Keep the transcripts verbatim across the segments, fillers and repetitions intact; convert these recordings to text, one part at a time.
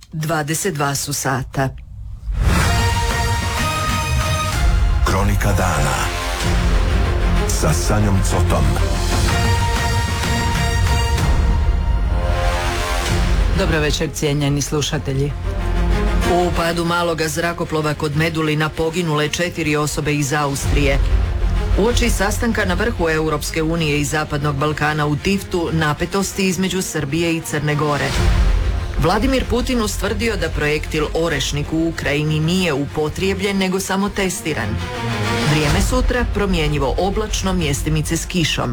dvadeset dva su sata. Kronika dana sa Sanjom Cotom. Dobro večer, cijenjeni slušatelji. U upadu maloga zrakoplova kod Medulina poginule četiri osobe iz Austrije. Uoči sastanka na vrhu Europske unije i Zapadnog Balkana u Tiftu napetosti između Srbije i Crne Gore. Vladimir Putin ustvrdio da projektil Orešnik u Ukrajini nije upotrijebljen nego samo testiran. Vrijeme sutra promjenjivo oblačno, mjestimice s kišom.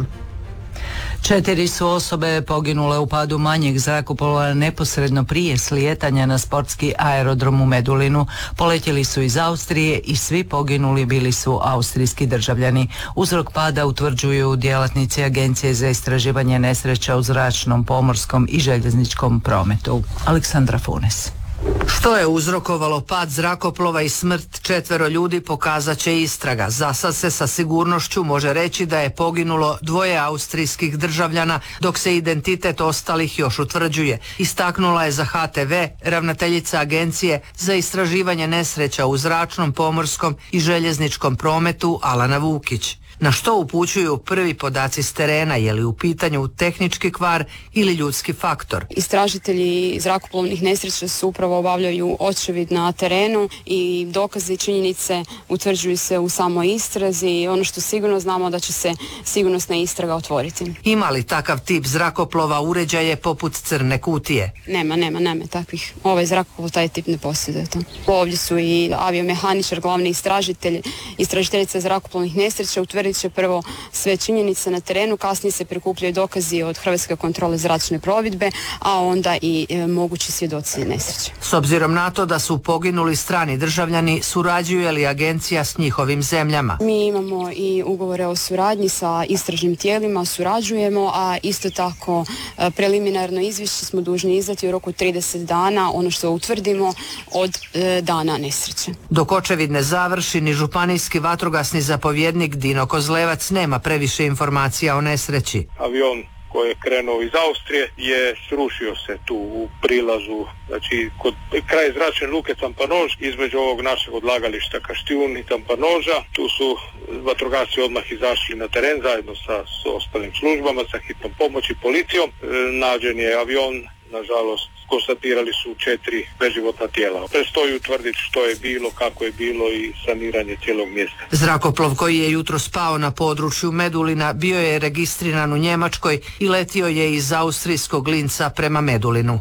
Četiri su osobe poginule u padu manjeg zrakoplova neposredno prije slijetanja na sportski aerodrom u Medulinu. Poletjeli su iz Austrije i svi poginuli bili su austrijski državljani. Uzrok pada utvrđuju djelatnici Agencije za istraživanje nesreća u zračnom, pomorskom i željezničkom prometu. Aleksandra Funes. Što je uzrokovalo pad zrakoplova i smrt četvero ljudi pokazat će istraga. Za sad se sa sigurnošću može reći da je poginulo dvoje austrijskih državljana, dok se identitet ostalih još utvrđuje. Istaknula je za H T V ravnateljica Agencije za istraživanje nesreća u zračnom, pomorskom i željezničkom prometu Alana Vukić. Na što upućuju prvi podaci s terena, je li u pitanju tehnički kvar ili ljudski faktor? Istražitelji zrakoplovnih nesreća su upravo obavljaju očevid na terenu i dokaze i činjenice utvrđuju se u samoj istrazi i ono što sigurno znamo da će se sigurnosna istraga otvoriti. Ima li takav tip zrakoplova uređaje poput crne kutije? Nema, nema, nema takvih. Ovaj zrakoplov taj tip ne posjeduje to. Ovdje su i aviomehaničar, glavni istražitelj, istražiteljica zrakoplovnih nesreća utvrditi će prvo sve činjenice na terenu, kasnije se prikupljaju dokazi od Hrvatske kontrole zračne plovidbe, a onda i e, mogući svjedoci nesreće. S obzirom na to da su poginuli strani državljani, surađuje li agencija s njihovim zemljama? Mi imamo i ugovore o suradnji sa istražnim tijelima, surađujemo, a isto tako e, preliminarno izvješće smo dužni izdati u roku trideset dana, ono što utvrdimo od e, dana nesreće. Dok očevid ne završi, ni županijski vatrogasni zapovjednik Dino Kozlevac nema previše informacija o nesreći. Avion koji je krenuo iz Austrije je srušio se tu u prilazu, znači kod kraj zračne luke Tampanož, između ovog našeg odlagališta Kaštijun i Tampanoža. Tu su vatrogasci odmah izašli na teren zajedno sa, s ostalim službama, sa hitnom pomoći, policijom. E, nađen je avion, nažalost konstatirali su četiri beživotna tijela. Predstoji utvrditi što je bilo, kako je bilo i saniranje cijelog mjesta. Zrakoplov koji je jutro spao na području Medulina bio je registriran u Njemačkoj i letio je iz austrijskog Linca prema Medulinu.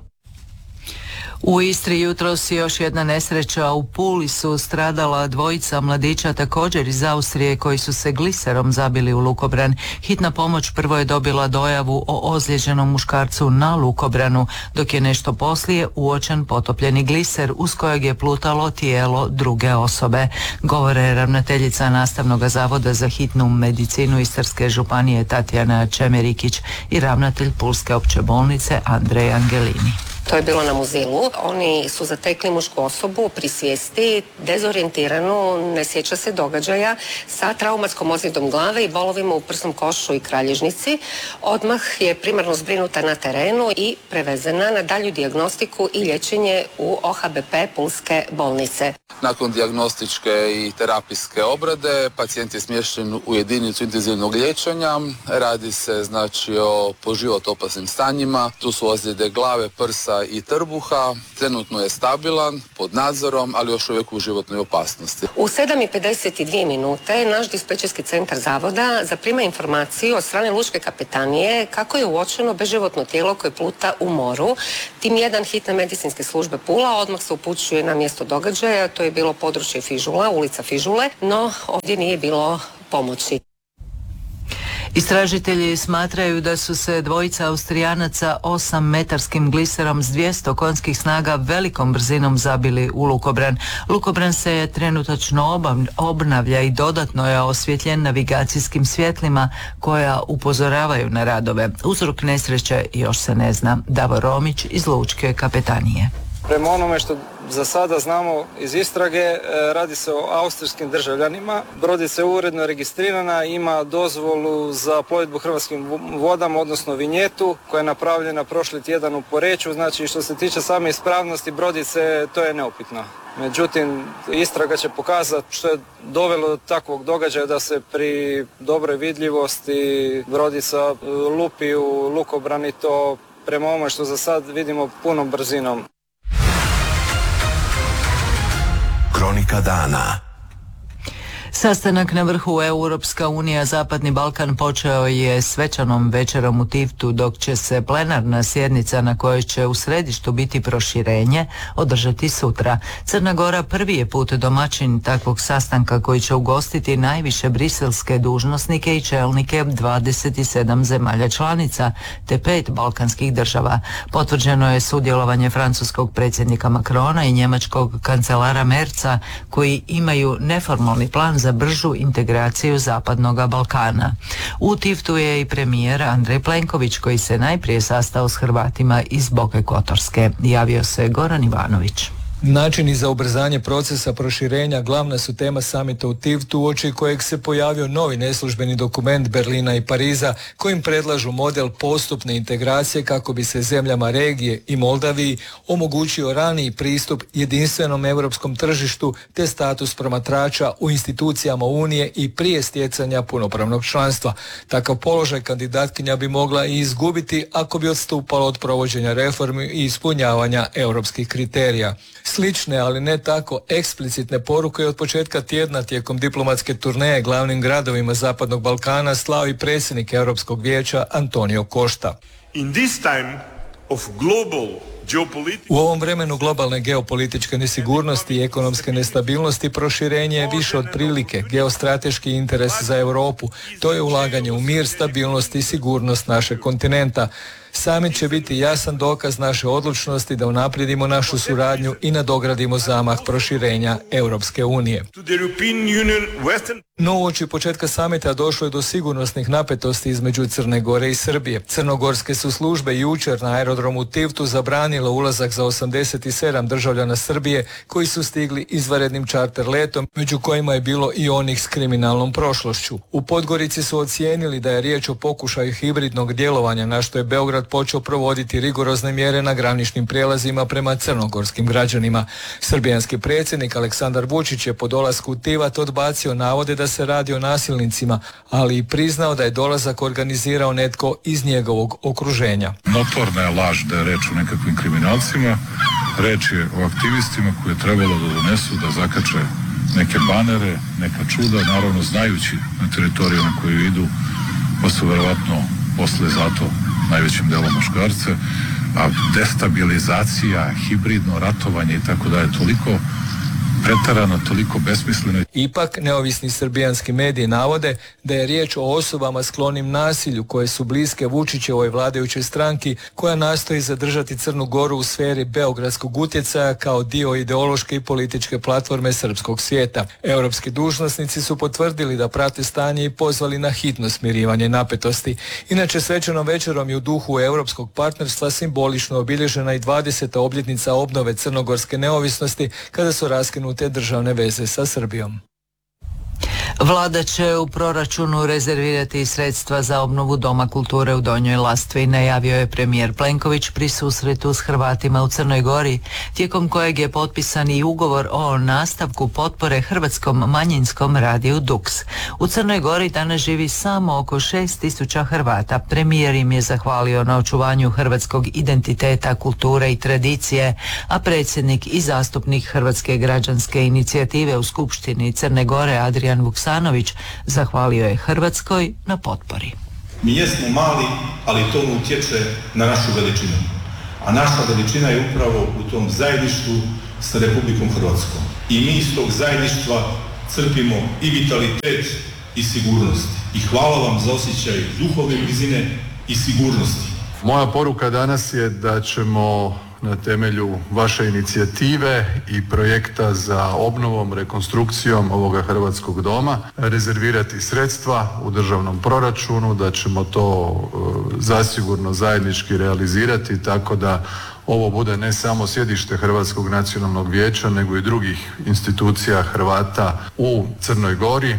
U Istri jutros još jedna nesreća. U Puli su stradala dvojica mladića također iz Austrije koji su se gliserom zabili u lukobran. Hitna pomoć prvo je dobila dojavu o ozlijeđenom muškarcu na lukobranu, dok je nešto poslije uočen potopljeni gliser uz kojeg je plutalo tijelo druge osobe. Govore ravnateljica Nastavnog zavoda za hitnu medicinu Istarske županije Tatjana Čemerikić i ravnatelj Pulske opće bolnice Andrej Angelini. To je bilo na Muzilu. Oni su zatekli mušku osobu pri svijesti, dezorijentiranu, ne sjeća se događaja, sa traumatskom ozljedom glave i bolovima u prsnom košu i kralježnici. Odmah je primarno zbrinuta na terenu i prevezena na dalju dijagnostiku i liječenje u O H B P Pulske bolnice. Nakon dijagnostičke i terapijske obrade pacijent je smješten u jedinicu intenzivnog liječenja. Radi se znači o po život opasnim stanjima. Tu su ozljede glave, prsa i trbuha. Trenutno je stabilan, pod nadzorom, ali još uvijek u životnoj opasnosti. U sedam i pedeset dvije minute naš dispečerski centar zavoda zaprima informaciju od strane lučke kapetanije kako je uočeno beživotno tijelo koje pluta u moru. Tim jedan hitne medicinske službe Pula odmah se upućuje na mjesto događaja. To je bilo područje Fižula, ulica Fižule, no ovdje nije bilo pomoći. Istražitelji smatraju da su se dvojica Austrijanaca osam metarskim gliserom s dvjesto konjskih snaga velikom brzinom zabili u lukobran. Lukobran se trenutačno obnavlja i dodatno je osvjetljen navigacijskim svjetlima koja upozoravaju na radove. Uzrok nesreće još se ne zna. Davor Romić iz Lučke kapetanije. Prema onome što za sada znamo iz istrage, radi se o austrijskim državljanima. Brodica je uredno registrirana, ima dozvolu za plovidbu hrvatskim vodama, odnosno vinjetu, koja je napravljena prošli tjedan u Poreču. Znači, što se tiče same ispravnosti brodice, to je neupitno. Međutim, istraga će pokazati što je dovelo do takvog događaja da se pri dobroj vidljivosti brodica lupi u lukobran i to prema ovome što za sad vidimo punom brzinom. Kronika dana. Sastanak na vrhu Europska unija Zapadni Balkan počeo je svečanom večerom u Tivtu, dok će se plenarna sjednica na kojoj će u središtu biti proširenje održati sutra. Crna Gora prvi je put domaćin takvog sastanka koji će ugostiti najviše briselske dužnosnike i čelnike dvadeset sedam zemalja članica te pet balkanskih država. Potvrđeno je sudjelovanje francuskog predsjednika Macrona i njemačkog kancelara Merza koji imaju neformalni plan za za bržu integraciju Zapadnog Balkana. U Tivtu je i premijer Andrej Plenković koji se najprije sastao s Hrvatima iz Boke Kotorske. Javio se Goran Ivanović. Načini za ubrzanje procesa proširenja glavna su tema samita u Tivtu, uoči kojeg se pojavio novi neslužbeni dokument Berlina i Pariza kojim predlažu model postupne integracije kako bi se zemljama regije i Moldaviji omogućio raniji pristup jedinstvenom europskom tržištu te status promatrača u institucijama Unije i prije stjecanja punopravnog članstva. Takav položaj kandidatkinja bi mogla i izgubiti ako bi odstupala od provođenja reformi i ispunjavanja europskih kriterija. Slične, ali ne tako eksplicitne poruke od početka tjedna tijekom diplomatske turneje glavnim gradovima Zapadnog Balkana slao i predsjednik Europskog vijeća Antonio Costa. In this time of global U ovom vremenu globalne geopolitičke nesigurnosti i ekonomske nestabilnosti proširenje je više od prilike, geostrateški interes za Europu. To je ulaganje u mir, stabilnost i sigurnost našeg kontinenta. Samit će biti jasan dokaz naše odlučnosti da unaprijedimo našu suradnju i nadogradimo zamah proširenja Europske unije. No uoči početka samita došlo je do sigurnosnih napetosti između Crne Gore i Srbije. Crnogorske su službe jučer na aerodromu Tivtu zabranile ulazak za osamdeset sedam državljana Srbije koji su stigli izvanrednim čarter letom, među kojima je bilo i onih s kriminalnom prošlošću. U Podgorici su ocijenili da je riječ o pokušaju hibridnog djelovanja, na što je Beograd počeo provoditi rigorozne mjere na graničnim prijelazima prema crnogorskim građanima. Srbijanski predsjednik Aleksandar Vučić je po dolasku u Tivat odbacio navode da se radi o nasilnicima, ali i priznao da je dolazak organizirao netko iz njegovog okruženja. Notorna je laž da je reč o nekakvim kriminalcima, reč je o aktivistima koje je trebalo da donesu, da zakače neke banere, neka čuda, naravno znajući na teritoriju na koju idu, pa su verovatno posle zato najvećim delom muškarce, a destabilizacija, hibridno ratovanje i tako da je toliko pretarano, toliko besmisleno. Ipak, neovisni srbijanski mediji navode da je riječ o osobama sklonim nasilju koje su bliske Vučićevoj vladajućoj stranki koja nastoji zadržati Crnu Goru u sferi beogradskog utjecaja kao dio ideološke i političke platforme srpskog svijeta. Europski dužnosnici su potvrdili da prate stanje i pozvali na hitno smirivanje napetosti. Inače, svečanom večerom je u duhu europskog partnerstva simbolično obilježena i dvadeseta obljetnica obnove crnogorske neovisnosti kada su raskinuti te državne veze sa Srbijom. Vlada će u proračunu rezervirati sredstva za obnovu Doma kulture u Donjoj Lastvi, najavio je premijer Plenković pri susretu s Hrvatima u Crnoj Gori, tijekom kojeg je potpisan i ugovor o nastavku potpore hrvatskom manjinskom radiju Dux. U Crnoj Gori danas živi samo oko šest tisuća Hrvata. Premijer im je zahvalio na očuvanju hrvatskog identiteta, kulture i tradicije, a predsjednik i zastupnik Hrvatske građanske inicijative u Skupštini Crne Gore Adrian Vuksanović zahvalio je Hrvatskoj na potpori. Mi jesmo mali, ali to utječe na našu veličinu. A naša veličina je upravo u tom zajedništvu sa Republikom Hrvatskom. I mi iz tog zajedništva crpimo i vitalitet i sigurnost. I hvala vam za osjećaj duhovne blizine i sigurnosti. Moja poruka danas je da ćemo na temelju vaše inicijative i projekta za obnovom, rekonstrukcijom ovoga Hrvatskog doma rezervirati sredstva u državnom proračunu, da ćemo to zasigurno zajednički realizirati tako da ovo bude ne samo sjedište Hrvatskog nacionalnog vijeća, nego i drugih institucija Hrvata u Crnoj Gori.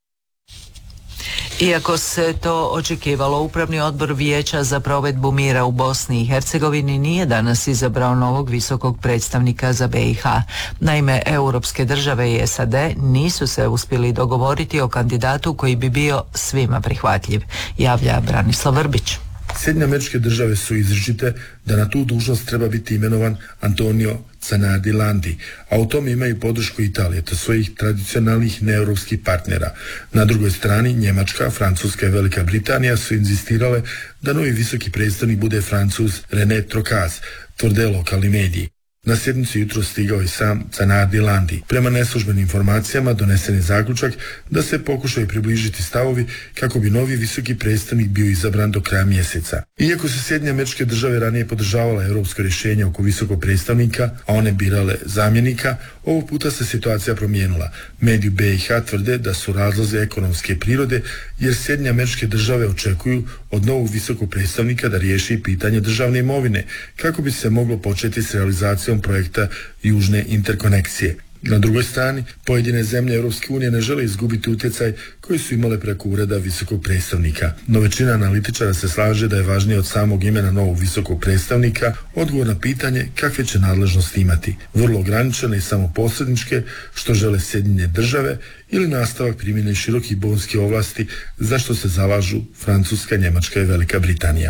Iako se to očekivalo, Upravni odbor Vijeća za provedbu mira u Bosni i Hercegovini nije danas izabrao novog visokog predstavnika za B i H. Naime, europske države i S A D nisu se uspjeli dogovoriti o kandidatu koji bi bio svima prihvatljiv, javlja Branislav Vrbić. Sjedinjene Američke Države su izričite da na tu dužnost treba biti imenovan Antonio Zanardi Landi, a u tome imaju podršku Italije, te svojih tradicionalnih neeuropskih partnera. Na drugoj strani Njemačka, Francuska i Velika Britanija su inzistirale da novi visoki predstavnik bude Francuz René Trocaz, tvrde lokalni mediji. Na sjednicu jutro stigao i sam Zanardi Landi. Prema neslužbenim informacijama donesen je zaključak da se pokušaju približiti stavovi kako bi novi visoki predstavnik bio izabran do kraja mjeseca. Iako su Sjedinjene Američke Države ranije podržavale europsko rješenje oko visokog predstavnika, a one birale zamjenika, ovog puta se situacija promijenila. Mediji B i H tvrde da su razlozi ekonomske prirode, jer Sjedinjene Američke Države očekuju od novog visokog predstavnika da riješi pitanje državne imovine, kako bi se moglo početi s realizacijom projekta Južne interkonekcije. Na drugoj strani, pojedine zemlje Europske unije ne žele izgubiti utjecaj koji su imale preko ureda visokog predstavnika. No većina analitičara se slaže da je važnije od samog imena novog visokog predstavnika odgovor na pitanje kakve će nadležnosti imati. Vrlo ograničene i samo posredničke, što žele Sjedinjene Države, ili nastavak primjene širokih bonskih ovlasti, za što se zalažu Francuska, Njemačka i Velika Britanija.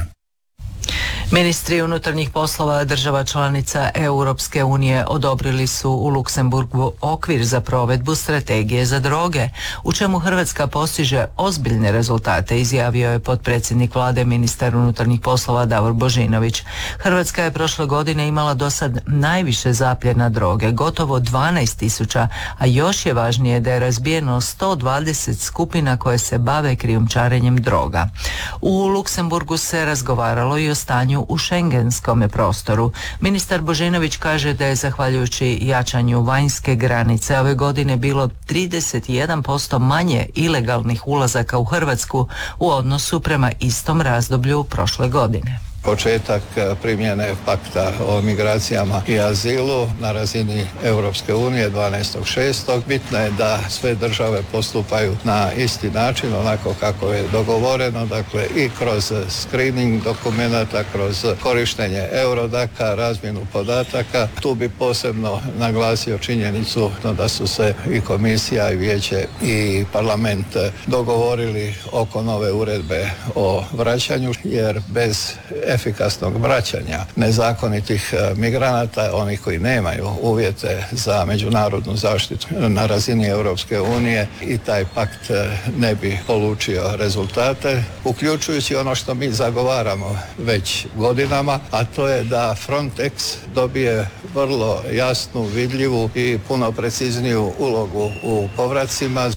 Ministri unutarnjih poslova država članica Europske unije odobrili su u Luksemburgu okvir za provedbu strategije za droge, u čemu Hrvatska postiže ozbiljne rezultate, izjavio je potpredsjednik vlade, ministar unutarnjih poslova Davor Božinović. Hrvatska je prošle godine imala do sad najviše zapljena droge, gotovo dvanaest tisuća, a još je važnije da je razbijeno sto dvadeset skupina koje se bave krijumčarenjem droga. U Luksemburgu se razgovaralo i o stanju u šengenskom prostoru. Ministar Božinović kaže da je zahvaljujući jačanju vanjske granice ove godine bilo trideset jedan posto manje ilegalnih ulazaka u Hrvatsku u odnosu prema istom razdoblju prošle godine. Početak primjene pakta o migracijama i azilu na razini Europske unije dvanaestog šestog Bitno je da sve države postupaju na isti način, onako kako je dogovoreno, dakle i kroz screening dokumenata, kroz korištenje Eurodaka, razmjenu podataka. Tu bi posebno naglasio činjenicu da su se i komisija i vijeće i parlament dogovorili oko nove uredbe o vraćanju, jer bez efikasnog vraćanja nezakonitih migranata, onih koji nemaju uvjete za međunarodnu zaštitu na razini Europske unije, i taj pakt ne bi polučio rezultate, uključujući ono što mi zagovaramo već godinama, a to je da Frontex dobije vrlo jasnu, vidljivu i puno precizniju ulogu u povracima.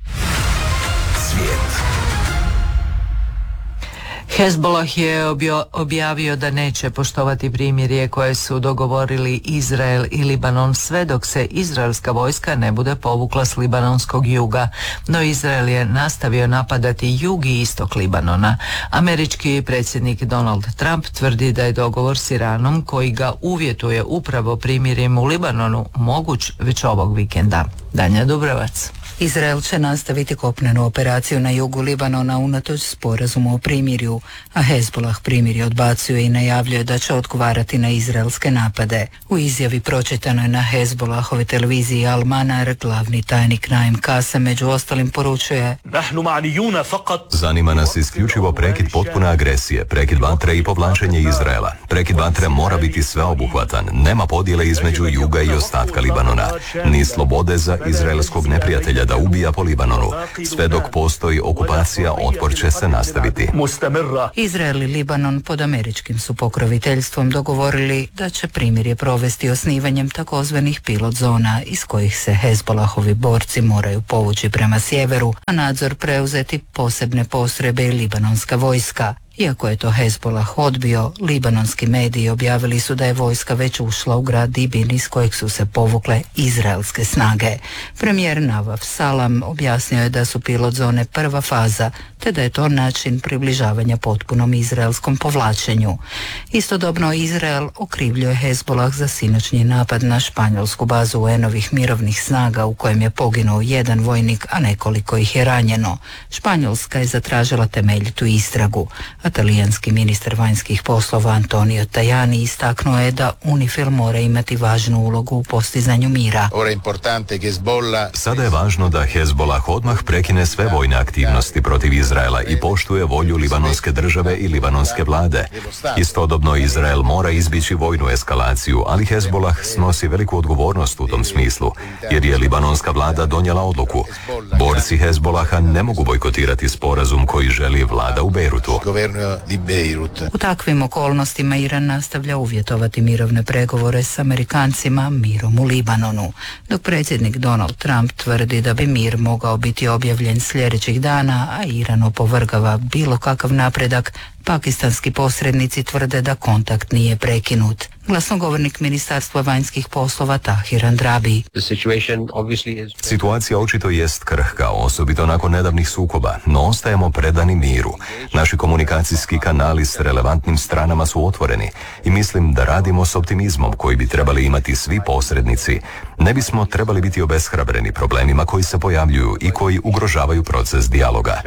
Hezbollah je objavio da neće poštovati primirje koje su dogovorili Izrael i Libanon sve dok se izraelska vojska ne bude povukla s libanonskog juga. No Izrael je nastavio napadati jug i istok Libanona. Američki predsjednik Donald Trump tvrdi da je dogovor s Iranom, koji ga uvjetuje upravo primirjem u Libanonu, moguć već ovog vikenda. Danja Dubrovac. Izrael će nastaviti kopnenu operaciju na jugu Libanona unatoč sporazumu o primirju, a Hezbollah primirje odbacuje i najavljuje da će odgovarati na izraelske napade. U izjavi pročitanoj na Hezbollahove televiziji Al Manar, glavni tajnik Naim Kasem među ostalim poručuje: Zanima nas isključivo prekid potpune agresije, prekid vatre i povlačenje Izraela. Prekid vatre mora biti sveobuhvatan, nema podjele između juga i ostatka Libanona, ni slobode za izraelskog neprijatelja da ubija po Libanonu. Sve dok postoji okupacija, otpor će se nastaviti. Izrael i Libanon pod američkim su pokroviteljstvom dogovorili da će primirje provesti osnivanjem takozvanih pilot zona iz kojih se Hezbollahovi borci moraju povući prema sjeveru, a nadzor preuzeti posebne postrojbe i libanonska vojska. Iako je to Hezbolah odbio, libanonski mediji objavili su da je vojska već ušla u grad Dibin iz kojeg su se povukle izraelske snage. Premijer Navaf Salam objasnio je da su pilot zone prva faza, te da je to način približavanja potpunom izraelskom povlačenju. Istodobno Izrael okrivljuje Hezbolah za sinoćni napad na španjolsku bazu U N-ovih mirovnih snaga u kojem je poginuo jedan vojnik, a nekoliko ih je ranjeno. Španjolska je zatražila temeljitu istragu, a talijanski ministar vanjskih poslova Antonio Tajani istaknuo je da UNIFIL mora imati važnu ulogu u postizanju mira. Sada je važno da Hezbolah odmah prekine sve vojne aktivnosti protiv Izraela i poštuje volju libanonske države i libanonske vlade. Istodobno Izrael mora izbjeći vojnu eskalaciju, ali Hezbolah snosi veliku odgovornost u tom smislu, jer je libanonska vlada donijela odluku. Borci Hezbolaha ne mogu bojkotirati sporazum koji želi vlada u Bejrutu. U takvim okolnostima Iran nastavlja uvjetovati mirovne pregovore s Amerikancima mirom u Libanonu, dok predsjednik Donald Trump tvrdi da bi mir mogao biti objavljen sljedećih dana, a Iran opovrgava bilo kakav napredak. Pakistanski posrednici tvrde da kontakt nije prekinut. Glasnogovornik Ministarstva vanjskih poslova Tahir Andrabi. Situacija očito jest krhka, osobito nakon nedavnih sukoba, no ostajemo predani miru. Naši komunikacijski kanali s relevantnim stranama su otvoreni i mislim da radimo s optimizmom koji bi trebali imati svi posrednici. Ne bismo trebali biti obeshrabreni problemima koji se pojavljuju i koji ugrožavaju proces dijaloga.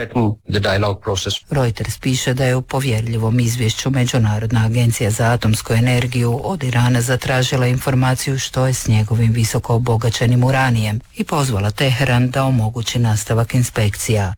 Reuters piše da je u povjerljivom izvješću Međunarodna agencija za atomsku energiju od Irana zatražila informaciju što je s njegovim visoko obogaćenim uranijem i pozvala Teheran da omogući nastavak inspekcija.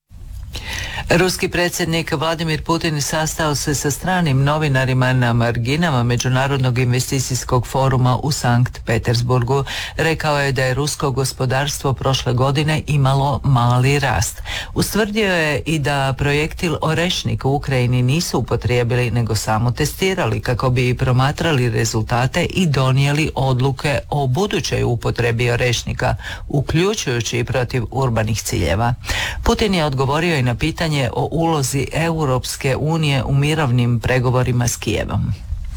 Ruski predsjednik Vladimir Putin sastao se sa stranim novinarima na marginama Međunarodnog investicijskog foruma u Sankt Petersburgu. Rekao je da je rusko gospodarstvo prošle godine imalo mali rast. Ustvrdio je i da projektil Orešnik u Ukrajini nisu upotrijebili nego samo testirali kako bi promatrali rezultate i donijeli odluke o budućoj upotrebi Orešnika, uključujući i protiv urbanih ciljeva. Putin je odgovorio i na pitanje o ulozi Europske unije u mirovnim pregovorima s Kijevom.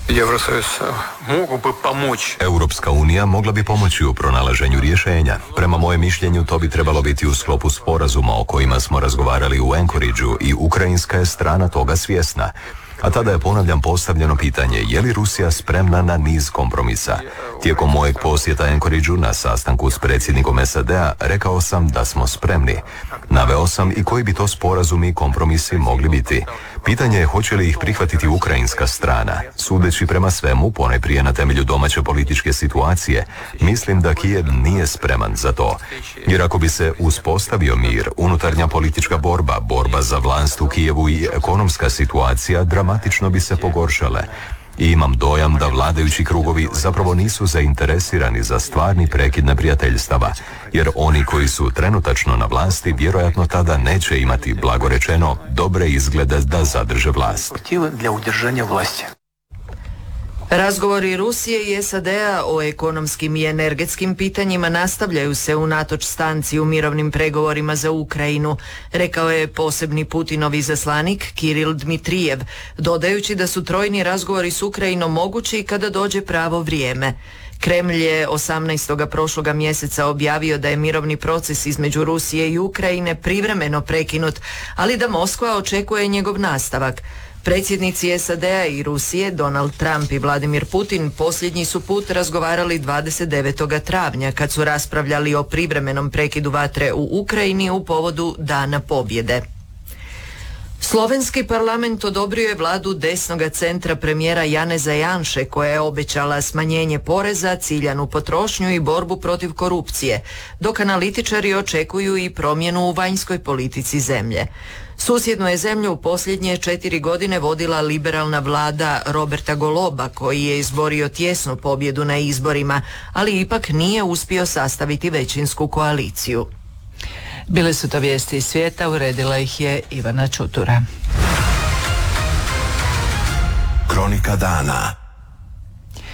Europska unija mogla bi pomoći u pronalaženju rješenja. Prema mojem mišljenju to bi trebalo biti u sklopu sporazuma o kojima smo razgovarali u Anchorageu i ukrajinska je strana toga svjesna. A tada je, ponavljam, postavljeno pitanje je li Rusija spremna na niz kompromisa. Tijekom mojeg posjeta Anchorageu na sastanku s predsjednikom S A D-a rekao sam da smo spremni. Naveo sam i koji bi to sporazumi i kompromisi mogli biti. Pitanje je hoće li ih prihvatiti ukrajinska strana. Sudeći prema svemu, ponajprije na temelju domaće političke situacije, mislim da Kijev nije spreman za to. Jer ako bi se uspostavio mir, unutarnja politička borba, borba za vlast u Kijevu i ekonomska situacija dramatično bi se pogoršale. I imam dojam da vladajući krugovi zapravo nisu zainteresirani za stvarni prekid neprijateljstava, jer oni koji su trenutačno na vlasti vjerojatno tada neće imati, blago rečeno, dobre izglede da zadrže vlast. Razgovori Rusije i S A D-a o ekonomskim i energetskim pitanjima nastavljaju se unatoč stanci u mirovnim pregovorima za Ukrajinu, rekao je posebni Putinov izaslanik Kiril Dmitrijev, dodajući da su trojni razgovori s Ukrajinom mogući kada dođe pravo vrijeme. Kremlj je osamnaestog prošloga mjeseca objavio da je mirovni proces između Rusije i Ukrajine privremeno prekinut, ali da Moskva očekuje njegov nastavak. Predsjednici S A D-a i Rusije, Donald Trump i Vladimir Putin, posljednji su put razgovarali dvadeset devetog travnja kad su raspravljali o privremenom prekidu vatre u Ukrajini u povodu Dana pobjede. Slovenski parlament odobrio je vladu desnoga centra premijera Janeza Janše koja je obećala smanjenje poreza, ciljanu potrošnju i borbu protiv korupcije, dok analitičari očekuju i promjenu u vanjskoj politici zemlje. Susjednu je zemlju u posljednje četiri godine vodila liberalna vlada Roberta Goloba koji je izborio tjesnu pobjedu na izborima, ali ipak nije uspio sastaviti većinsku koaliciju. Bile su to vijesti iz svijeta, uredila ih je Ivana Čutura. Kronika dana.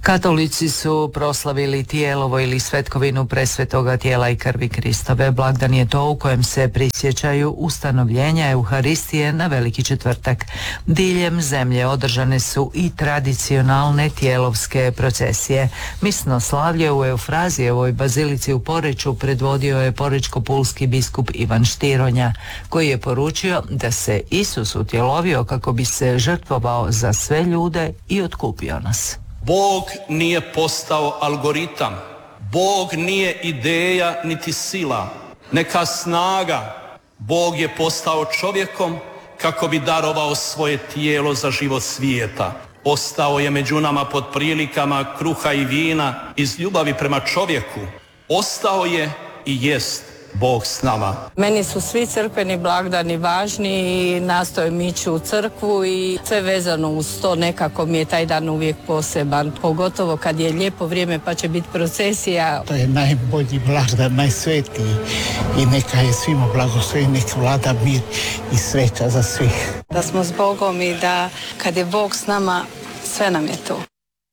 Katolici su proslavili Tijelovo ili svetkovinu presvetoga tijela i krvi Kristove. Blagdan je to u kojem se prisjećaju ustanovljenja Euharistije na Veliki četvrtak. Diljem zemlje održane su i tradicionalne tijelovske procesije. Misno slavlje u Eufrazijevoj bazilici u Poreču predvodio je porečko-pulski biskup Ivan Štironja, koji je poručio da se Isus utjelovio kako bi se žrtvovao za sve ljude i otkupio nas. Bog nije postao algoritam, Bog nije ideja niti sila, neka snaga. Bog je postao čovjekom kako bi darovao svoje tijelo za život svijeta. Ostao je među nama pod prilikama kruha i vina iz ljubavi prema čovjeku. Ostao je i jest Bog s nama. Meni su svi crkveni blagdani važni i nastojim ići u crkvu i sve vezano uz to, nekako mi je taj dan uvijek poseban. Pogotovo kad je lijepo vrijeme pa će biti procesija. To je najbolji blagdan, najsvetiji i neka je svima blagosloven, neka vlada mir i sreća za svih. Da smo s Bogom i da kad je Bog s nama, sve nam je to.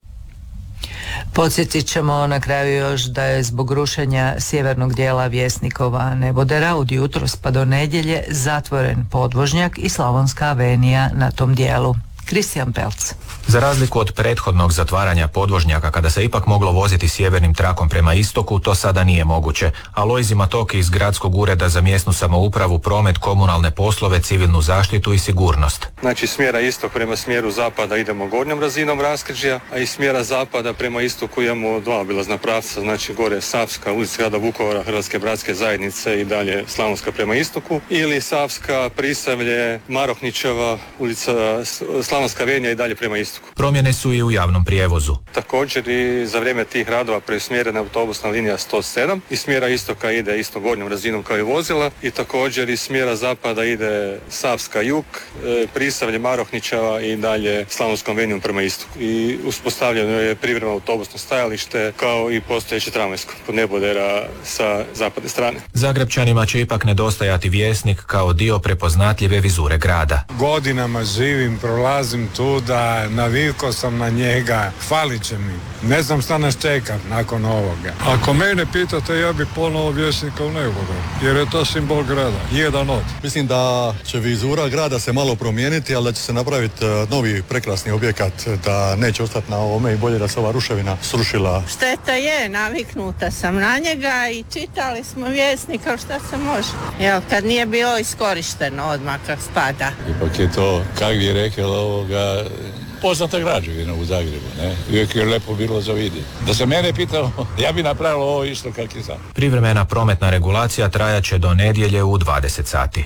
Podsjetit ćemo na kraju još da je zbog rušenja sjevernog dijela Vjesnikova nebodera od jutros pa do nedjelje zatvoren podvožnjak i Slavonska avenija na tom dijelu. Kristijan Pelc. Za razliku od prethodnog zatvaranja podvožnjaka kada se ipak moglo voziti sjevernim trakom prema istoku, to sada nije moguće. Alojzi Matoki iz Gradskog ureda za mjesnu samoupravu, promet, komunalne poslove, civilnu zaštitu i sigurnost. Znači smjera istok prema smjeru zapada idemo gornjom razinom raskrižja, a iz smjera zapada prema istoku imamo dva obilazna pravca, znači gore Savska, ulica grada Vukovara, Hrvatske bratske zajednice i dalje Slavonska prema istoku, ili Savska, Prisavlje, Marohničeva, ulica Slavonska avenija i dalje prema istoku. Promjene su i u javnom prijevozu. Također i za vrijeme tih radova preusmjerena autobusna linija sto sedam, iz smjera istoka ide isto gornjom razinom kao i vozila, i također iz smjera zapada ide Savska jug, Prisavlje, Marohničeva i dalje Slavonskom avenijom prema istoku. I uspostavljeno je privremeno autobusno stajalište kao i postojeće tramvajsko kod nebodera sa zapadne strane. Zagrebčanima će ipak nedostajati Vjesnik kao dio prepoznatljive vizure grada. Godinama živim, prolazim tu da navikao sam na njega, falit će mi. Ne znam šta nas čeka nakon ovoga. Ako mene pitate, ja bi ponovo Vjesnika u neboder, jer je to simbol grada, jedan od. Mislim da će vizura grada se malo promijeniti, ali da će se napraviti novi prekrasni objekat, da neće ostati na ovome i bolje da se ova ruševina srušila. Šteta je, naviknuta sam na njega i čitali smo Vjesnika šta se može. Jel, kad nije bilo iskorišteno odmah kak spada. Ipak je to, kak bi rekao, ovoga, poznata građevina u Zagrebu, ne? Uvijek je lepo bilo za vidjeti. Da se mene pitao, ja bi napravio ovo isto kak je sad. Privremena prometna regulacija trajaće do nedjelje u dvadeset sati.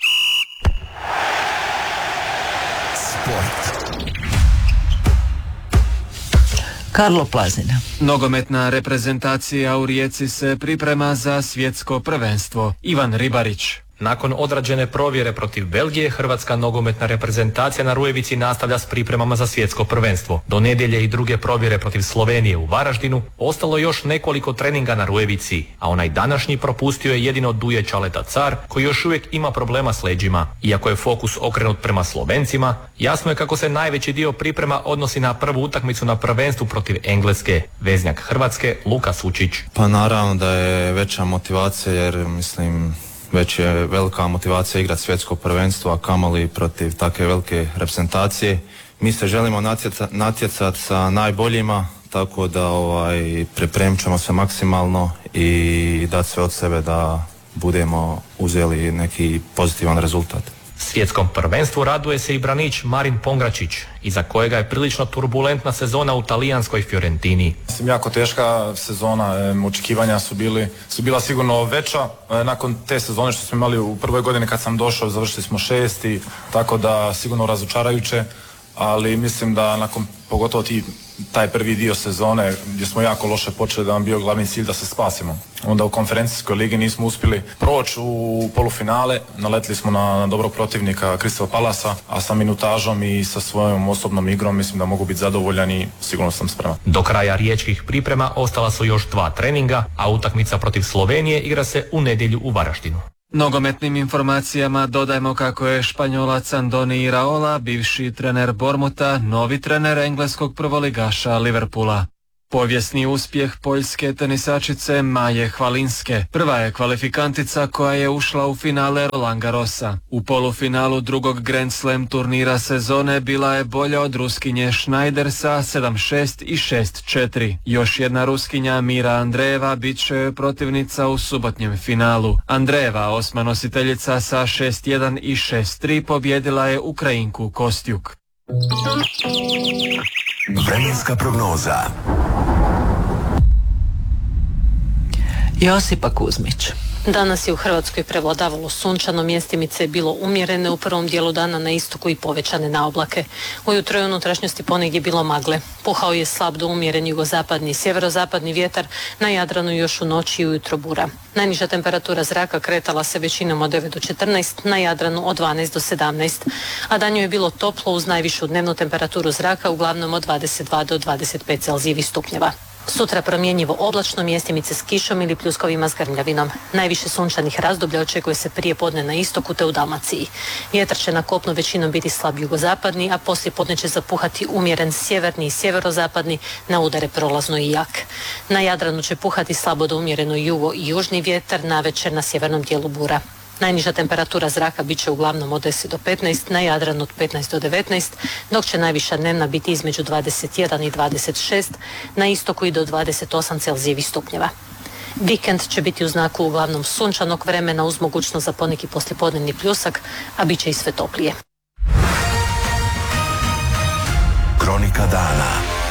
Karlo Plazina. Nogometna reprezentacija u Rijeci se priprema za svjetsko prvenstvo. Ivan Ribarić. Nakon odrađene provjere protiv Belgije, hrvatska nogometna reprezentacija na Rujevici nastavlja s pripremama za svjetsko prvenstvo. Do nedjelje i druge provjere protiv Slovenije u Varaždinu ostalo još nekoliko treninga na Rujevici, a onaj današnji propustio je jedino Duje Čaleta Car, koji još uvijek ima problema s leđima. Iako je fokus okrenut prema Slovencima, jasno je kako se najveći dio priprema odnosi na prvu utakmicu na prvenstvu protiv Engleske. Veznjak Hrvatske Luka Sučić. Pa naravno da je veća motivacija, jer mislim već je velika motivacija igrati svjetsko prvenstvo, a kamoli protiv takve velike reprezentacije. Mi se želimo natjecati natjecat sa najboljima, tako da ovaj, pripremit ćemo se maksimalno i dati sve od sebe da budemo uzeli neki pozitivan rezultat. Svjetskom prvenstvu raduje se i branič Marin Pongračić, iza kojega je prilično turbulentna sezona u talijanskoj Fiorentini. Mislim, jako teška sezona, očekivanja su, bili, su bila sigurno veća. Nakon te sezone što smo imali u prvoj godini kad sam došao, završili smo šesti, tako da sigurno razočarajuće, ali mislim da nakon pogotovo ti, taj prvi dio sezone gdje smo jako loše počeli, da nam bio glavni cilj da se spasimo. Onda u konferencijskoj ligi nismo uspjeli proći u polufinale, naletili smo na, na dobrog protivnika Crystal Palasa, a sa minutažom i sa svojom osobnom igrom mislim da mogu biti zadovoljan i sigurno sam spreman. Do kraja riječkih priprema ostala su još dva treninga, a utakmica protiv Slovenije igra se u nedjelju u Varaždinu. Nogometnim informacijama dodajmo kako je Španjolac Andoni Iraola, bivši trener Bormuta, novi trener engleskog prvoligaša Liverpoola. Povijesni uspjeh poljske tenisačice Maje Hvalinske. Prva je kvalifikantica koja je ušla u finale Roland Garrosa. U polufinalu drugog Grand Slam turnira sezone bila je bolja od Ruskinje Schneider sa sedam šest i šest četiri. Još jedna Ruskinja Mira Andreeva bit će joj protivnica u subotnjem finalu. Andreeva, osma nositeljica sa šest jedan i šest tri, pobjedila je Ukrajinku Kostjuk. Vremenska prognoza. Josipa Kuzmić. Danas je u Hrvatskoj prevladavalo sunčano, mjestimice je bilo umjerene u prvom dijelu dana na istoku i povećane na oblake. Ujutro je u unutrašnjosti ponegdje bilo magle. Puhao je slab do umjeren jugozapadni i sjeverozapadni vjetar, na Jadranu još u noći i ujutro bura. Najniža temperatura zraka kretala se većinom od devet do četrnaest, na Jadranu od dvanaest do sedamnaest, a danju je bilo toplo uz najvišu dnevnu temperaturu zraka uglavnom od dvadeset dva do dvadeset pet Celzijevih stupnjeva. Sutra promjenjivo oblačno, mjestimice s kišom ili pljuskovima s grmljavinom. Najviše sunčanih razdoblja očekuje se prije podne na istoku te u Dalmaciji. Vjetar će na kopnu većinom biti slab jugozapadni, a poslije podne će zapuhati umjeren sjeverni i sjeverozapadni, na udare prolazno i jak. Na Jadranu će puhati slabo do umjereno jugo i južni vjetar, navečer na sjevernom dijelu bura. Najniža temperatura zraka bit će uglavnom od deset do petnaest, na Jadranu od petnaest do devetnaest, dok će najviša dnevna biti između dvadeset jedan i dvadeset šest, na istoku i do dvadeset osam Celzijevih stupnjeva. Vikend će biti u znaku uglavnom sunčanog vremena uz mogućnost za poneki poslijepodnevni pljusak, a bit će i sve toplije. Kronika dana.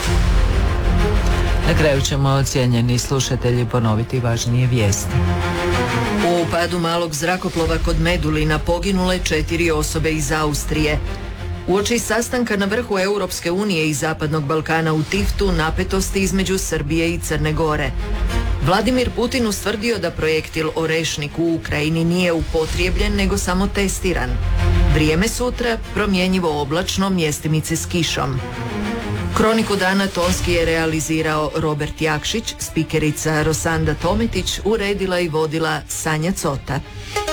Na kraju ćemo, cijenjeni slušatelji, ponoviti važnije vijesti. U padu malog zrakoplova kod Medulina poginule četiri osobe iz Austrije. Uoči sastanka na vrhu Europske unije i Zapadnog Balkana u Tiftu napetosti između Srbije i Crne Gore. Vladimir Putin ustvrdio da projektil Orešnik u Ukrajini nije upotrijebljen nego samo testiran. Vrijeme sutra promjenjivo oblačno, mjestimice s kišom. Kroniku dana tonski je realizirao Robert Jakšić, spikerica Rosanda Tometić, uredila i vodila Sanja Cota.